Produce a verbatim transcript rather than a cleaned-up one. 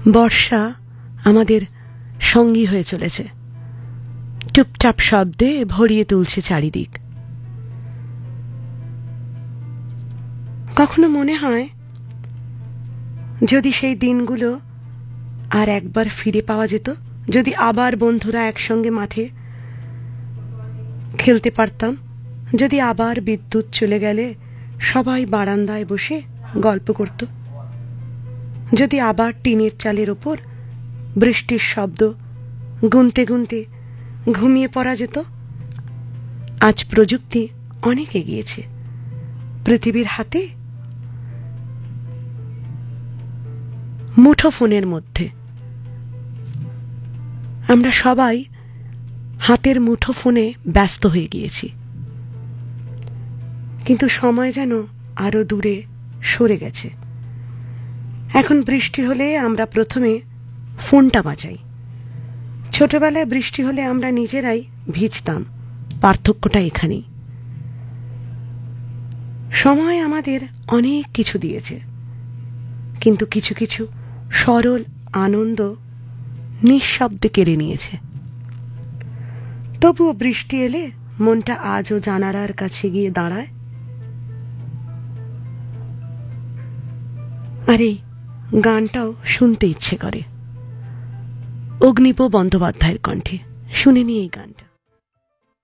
বর্ষা আমাদের সঙ্গী হয়ে চলেছে, টুপটাপ শব্দে ভরিয়ে তুলছে চারিদিক। কখনো মনে হয় যদি সেই দিনগুলো আর একবার ফিরে পাওয়া যেত, যদি আবার বন্ধুরা একসঙ্গে মাঠে খেলতে পারতাম, যদি আবার বিদ্যুৎ চলে গেলে সবাই বারান্দায় বসে গল্প করত, যদি আবার টিনের চালের ওপর বৃষ্টির শব্দ গুনতে গুনতে ঘুমিয়ে পড়া যেত। আজ প্রযুক্তি অনেক এগিয়েছে, পৃথিবীর হাতে মুঠোফোনের মধ্যে আমরা সবাই হাতের মুঠোফোনে ব্যস্ত হয়ে গিয়েছি, কিন্তু সময় যেন আরো দূরে সরে গেছে। এখন বৃষ্টি হলে আমরা প্রথমে ফোনটা বাজাই, ছোটবেলায় বৃষ্টি হলে আমরা নিজেরাই ভিজতাম। পার্থক্যটা এখানেই। সময় আমাদের অনেক কিছু দিয়েছে, কিন্তু কিছু কিছু সরল আনন্দ নিঃশব্দে কেড়ে নিয়েছে। তবুও বৃষ্টি এলে মনটা আজও জানালার কাছে গিয়ে দাঁড়ায়, আর এই গানটাও শুনতে ইচ্ছে করে। অগ্নিপ বন্দ্যোপাধ্যায়ের কণ্ঠে শুনে নিয়ে এই গানটা।